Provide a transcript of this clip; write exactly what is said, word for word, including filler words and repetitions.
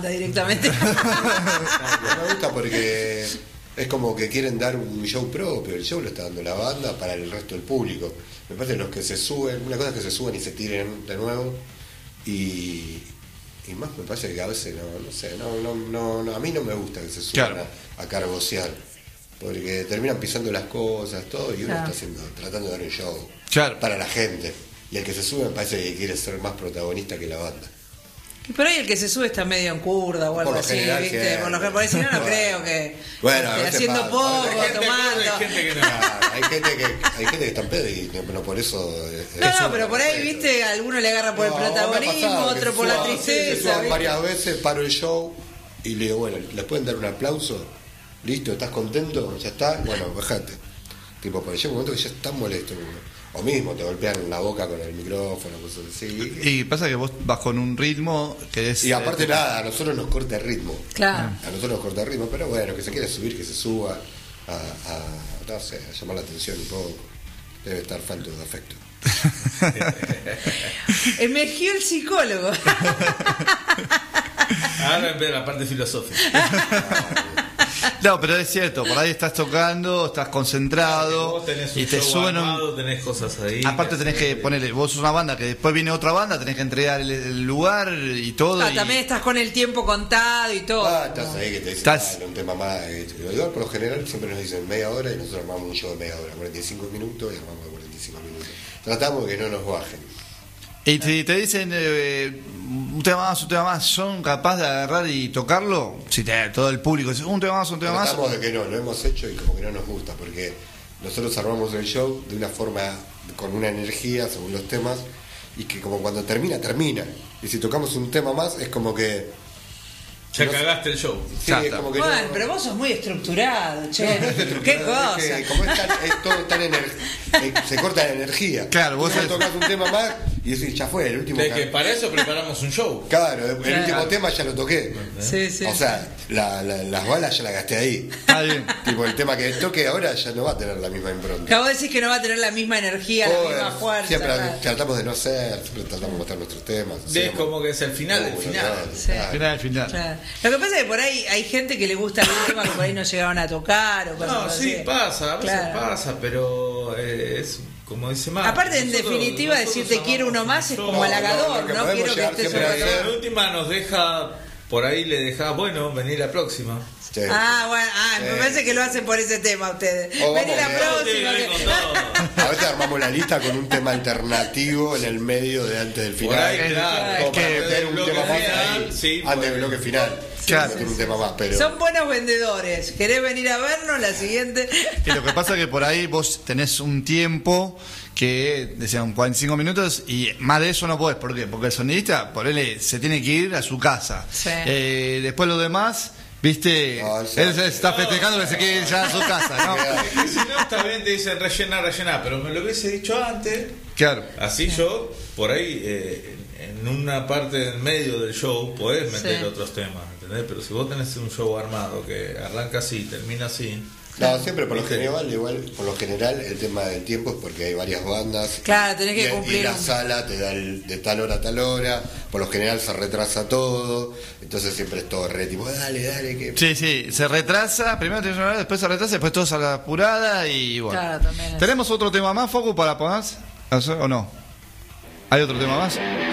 banda directamente. No, me gusta porque es como que quieren dar un show propio. El show lo está dando la banda para el resto del público. Me parece que los que se suben, una cosa es que se suben y se tiren de nuevo, y, y más me parece que a veces no, no sé, no, no, no, no, a mí no me gusta que se suban claro. a, a cargosear, porque terminan pisando las cosas, todo, y uno claro. está haciendo, tratando de dar un show claro. para la gente, y el que se sube me parece que quiere ser más protagonista que la banda. Y por ahí el que se sube está medio en curda o algo Por lo así, general, ¿viste? siempre. Por lo que por ahí si no, no Bueno. creo que Bueno, a esté veces haciendo pasa. poco, Hay gente tomando. que- hay gente que no. Claro, hay gente que hay gente que está en pedo y no, no por eso eh, No, eso no, pero por ahí, viste, alguno le agarra por No, el me ha protagonismo, pasado que otro se por la suban, sí, se tristeza. suban ¿viste? varias veces, paro el show y le digo, bueno, ¿les pueden dar un aplauso? ¿Listo? ¿Estás contento? ¿Ya está? Bueno, bajate. Tipo, porque llega un momento que ya estás molesto. O mismo te golpean la boca con el micrófono, cosas así. Y pasa que vos vas con un ritmo que es... Y aparte eh, nada, a nosotros nos corta el ritmo. Claro. A nosotros nos corta el ritmo, pero bueno, que se quiera subir, que se suba a, a no sé, a llamar la atención un poco. Debe estar falto de afecto. Emergió el psicólogo. Ahora en vez de la parte filosófica. No, pero es cierto, por ahí estás tocando, estás concentrado Vos tenés un y te show suben un... armado, tenés cosas ahí. Aparte tenés que ponerle, vos sos una banda que después viene otra banda, tenés que entregar el, el lugar y todo. Ah, y... también estás con el tiempo contado y todo. Ah, estás ahí que te dicen, Estás- dale, un tema más. eh, Igual por lo general siempre nos dicen media hora y nosotros armamos un show de media hora, cuarenta y cinco minutos y armamos de cuarenta y cinco minutos. Tratamos de que no nos bajen. Y si te dicen eh, un tema más, un tema más, ¿son capaces de agarrar y tocarlo? Si te, todo el público dice un tema más, un tema más. Tratamos de que no, lo hemos hecho y como que no nos gusta, porque nosotros armamos el show de una forma, con una energía según los temas, y que como cuando termina, termina. Y si tocamos un tema más, es como que... Ya no sé. cagaste el show. Sí, Ya es está. como que Bueno, no- pero vos sos muy estructurado, che. No, no es estructurado, Qué es cosa. que como es, tan, es todo tan ener- eh, se corta la energía. Claro, vos Tú sabés- tocas un tema más y decís, ya fue, el último De ca- que para eso preparamos un show. Claro, el Claro. último tema ya lo toqué. Sí, sí. O sea, la- la- las balas ya las gasté ahí. Está bien. Tipo, el tema que toque ahora ya no va a tener la misma impronta. Acabo de decir que no va a tener la misma energía, la Joder, misma fuerza. siempre claro. tratamos de no ser, siempre tratamos de mostrar nuestros temas. De hacemos- como que es el final del Uh, final. claro, Sí. claro. Final, final. Claro. Lo que pasa es que por ahí hay gente que le gusta algún tema que por ahí no llegaban a tocar o cosas No, así. sí, pasa, a veces Claro. pasa, pero eh, es como dice Marco. Aparte, en nosotros- definitiva, nosotros decirte quiero amamos uno más un es show. como halagador, lo que ¿no? podemos Quiero que llegar estés siempre a un hacer- rato. La última nos deja, por ahí le deja, bueno, vení la próxima. Sí. Ah, bueno, ah, me Sí. parece que lo hacen por ese tema ustedes. O Vení vamos la bien. próxima. Sí, que- con todo. A veces armamos la lista con un tema alternativo en el medio de antes del final. Por ahí, Es- claro. Como para que meter el un bloque tema más final, ahí, sí, antes del bueno. bloque final. Claro. Meter un tema más, pero... Son buenos vendedores. ¿Querés venir a vernos? La siguiente. Y lo que pasa es que por ahí vos tenés un tiempo que decían cuarenta y cinco minutos y más de eso no podés. ¿Por qué? Porque el sonidista, por él, se tiene que ir a su casa. Sí. Eh, después lo demás, viste, No, eso- él se está festejando que se quiere ir ya a su casa, ¿no? Es que si no, está bien, te dicen rellena, rellena, pero me lo hubiese dicho antes. Claro. Así yo, por ahí, eh, en una parte del medio del show, podés meter Sí. otros temas, ¿entendés? Pero si vos tenés un show armado que arranca así, termina así. No, siempre por lo ¿Viste? general, igual, por lo general el tema del tiempo es porque hay varias bandas. Claro, tenés que y, cumplir Y la un- sala te da el, de tal hora a tal hora, por lo general se retrasa todo, entonces siempre es todo re tipo, dale, dale, que... Sí, sí, se retrasa, primero tenés una hora, después se retrasa, después todo a la apurada y bueno. Claro, también es. ¿Tenemos otro tema más, Foco, para poner? ¿O no? ¿Hay otro tema más?